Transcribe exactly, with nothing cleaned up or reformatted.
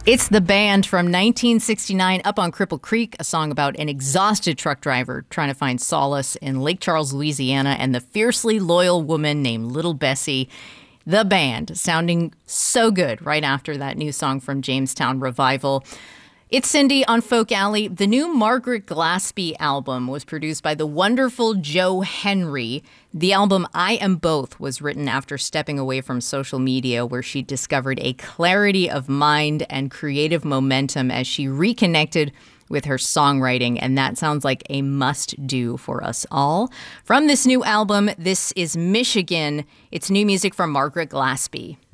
It's The Band from nineteen sixty-nine, Up on Cripple Creek, a song about an exhausted truck driver trying to find solace in Lake Charles, Louisiana, and the fiercely loyal woman named Little Bessie. The Band, sounding so good right after that new song from Jamestown Revival. It's Cindy on Folk Alley. The new Margaret Glaspie album was produced by the wonderful Joe Henry. The album I Am Both was written after stepping away from social media, where she discovered a clarity of mind and creative momentum as she reconnected with her songwriting, and that sounds like a must-do for us all. From this new album, this is Michigan. It's new music from Margaret Glaspie.